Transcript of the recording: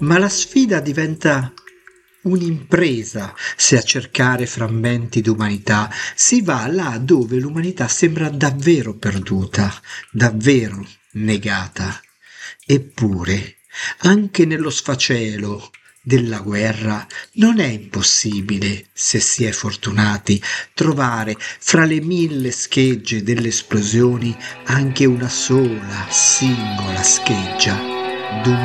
Ma la sfida diventa un'impresa se a cercare frammenti d'umanità si va là dove l'umanità sembra davvero perduta, davvero negata. Eppure, anche nello sfacelo della guerra non è impossibile, se si è fortunati, trovare fra le mille schegge delle esplosioni anche una sola, singola scheggia